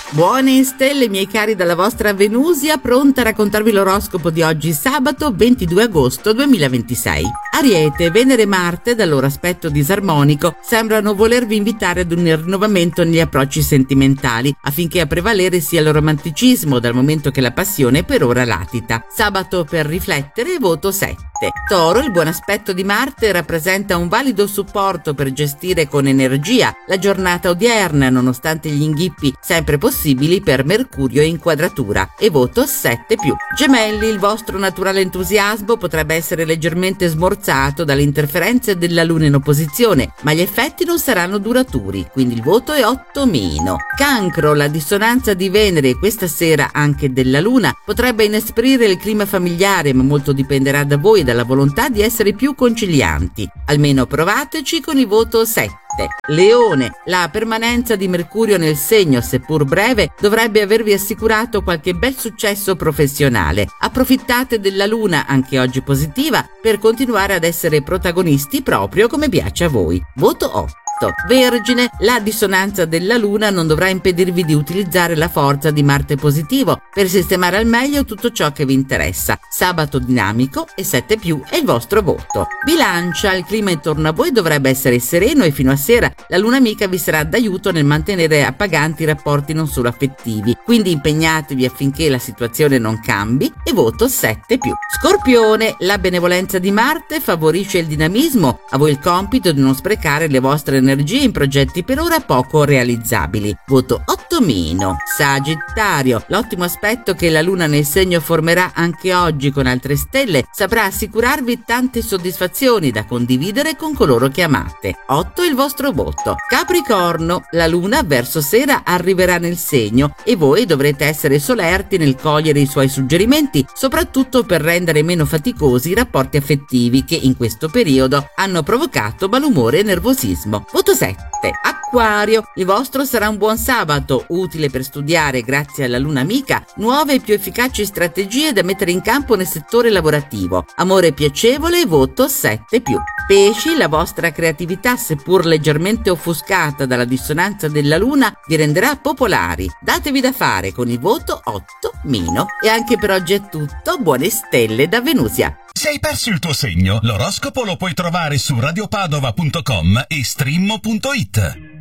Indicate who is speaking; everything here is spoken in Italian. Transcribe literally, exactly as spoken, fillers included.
Speaker 1: Buone stelle, miei cari, dalla vostra Venusia, pronta a raccontarvi l'oroscopo di oggi, sabato ventidue agosto duemilaventisei. Ariete, Venere e Marte, dal loro aspetto disarmonico, sembrano volervi invitare ad un rinnovamento negli approcci sentimentali, affinché a prevalere sia il romanticismo, dal momento che la passione per ora latita. Sabato per riflettere, voto sette. Toro, il buon aspetto di Marte rappresenta un valido supporto per gestire con energia la giornata odierna, nonostante gli inghippi sempre possibili per Mercurio in quadratura, e voto sette più. Gemelli, il vostro naturale entusiasmo potrebbe essere leggermente smorzato dalle interferenze della Luna in opposizione, ma gli effetti non saranno duraturi, quindi il voto è otto meno. Cancro, la dissonanza di Venere e questa sera anche della Luna potrebbe inesprire il clima familiare, ma molto dipenderà da voi e dalla volontà di essere più concilianti. Almeno provateci con il voto sette. Leone, la permanenza di Mercurio nel segno, seppur breve, dovrebbe avervi assicurato qualche bel successo professionale. Approfittate della Luna, anche oggi positiva, per continuare ad essere protagonisti proprio come piace a voi. Voto otto. Vergine, la dissonanza della Luna non dovrà impedirvi di utilizzare la forza di Marte positivo per sistemare al meglio tutto ciò che vi interessa. Sabato dinamico e sette più è il vostro voto. Bilancia, il clima intorno a voi dovrebbe essere sereno e fino a sera la Luna amica vi sarà d'aiuto nel mantenere appaganti i rapporti non solo affettivi, quindi impegnatevi affinché la situazione non cambi, e voto sette più. Scorpione, la benevolenza di Marte favorisce il dinamismo, a voi il compito di non sprecare le vostre energie in progetti per ora poco realizzabili. Voto otto meno. Sagittario, l'ottimo aspetto che la Luna nel segno formerà anche oggi con altre stelle saprà assicurarvi tante soddisfazioni da condividere con coloro che amate. otto il vostro voto. Capricorno, la Luna verso sera arriverà nel segno e voi dovrete essere solerti nel cogliere i suoi suggerimenti, soprattutto per rendere meno faticosi i rapporti affettivi che in questo periodo hanno provocato malumore e nervosismo. Voto sette. Acquario, il vostro sarà un buon sabato, utile per studiare, grazie alla Luna amica, nuove e più efficaci strategie da mettere in campo nel settore lavorativo. Amore piacevole, voto sette più. Pesci, la vostra creatività, seppur leggermente offuscata dalla dissonanza della Luna, vi renderà popolari. Datevi da fare con il voto otto meno. E anche per oggi è tutto, buone stelle da Venusia.
Speaker 2: Se hai perso il tuo segno, l'oroscopo lo puoi trovare su radiopadova punto com e streammo punto it.